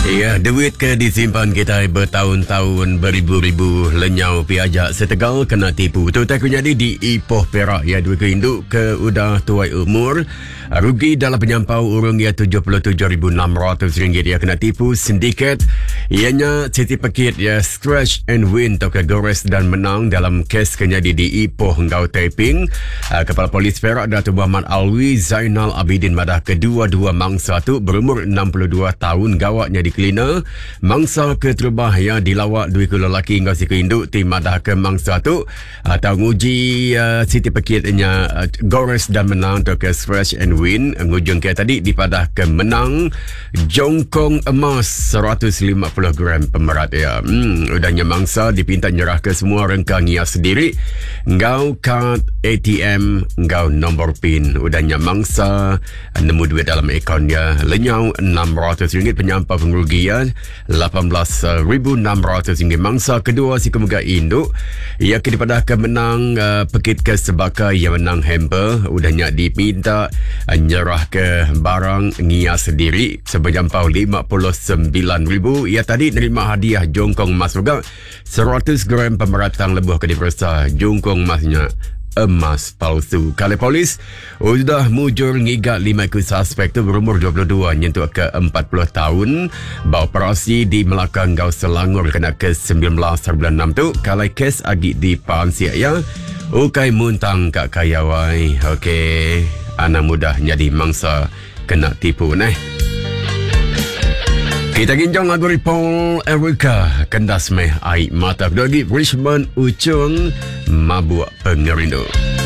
Ya, duit ke disimpan kita bertahun-tahun, beribu-ribu, lenyau piajak setegal kena tipu. Tu tak jadi di Ipoh Perak ya, duit ke induk ke udah tuai umur. Rugi dalam penyampau urung ya RM77,600 ya kena tipu sindiket. Ianya Siti Pekit ya scratch and win atau ke gores dan menang dalam kes kenyadi di Ipoh Ngau Taiping. Kepala Polis Perak Datuk Muhammad Alwi Zainal Abidin madah kedua-dua mangsa tu berumur 62 tahun gawaknya di Kelina. Mangsa keterubah yang dilawak dua lelaki hingga si keinduk tim madah ke mangsa tu atau nguji Siti Pekitnya gores dan menang atau ke scratch and win. Ngujung ke tadi dipadah ke menang jongkong emas 150 gram pemerat ya. Udahnya mangsa dipinta nyerah ke semua rengkang hias sendiri. Ngau kad ATM, ngau nombor PIN. Udahnya mangsa nemu duit dalam akunnya lenyau RM600 penyampau pengerugian RM18,600. Mangsa kedua si kemuga induk ia dipadah ke menang Pekit ke Sebaka yang menang hamper. Udahnya dipinta nyerah ke barang ngias sendiri seberjampau RM59,000. Ia tadi nerima hadiah jongkong emas juga 100 gram pemeratang lebuh ke diperiksa jongkong emasnya emas palsu. Kali polis sudah mujur ngigat 5 ekor suspek tu berumur 22 nyentuh ke 40 tahun. Beroperasi di Melaka Ngau Selangor kena ke 19/6 tu. Kalau kes agi di Pansia ya. Ukai muntang kak kayawai. Okey. Anak mudah jadi mangsa kena tipu neh. Kita ginjang lagu Paul Erika Kendas meh air mata lagi Richmond Ucung mabuk pengerindu.